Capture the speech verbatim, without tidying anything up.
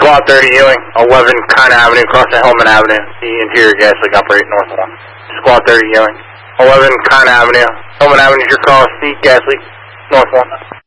Squad thirty Ewing, eleven Kine Avenue, crossing Hillman Avenue, the interior gas leak operate north one. Squad thirty Ewing, eleven Kine Avenue, Hillman Avenue, your call, C gas leak, north one.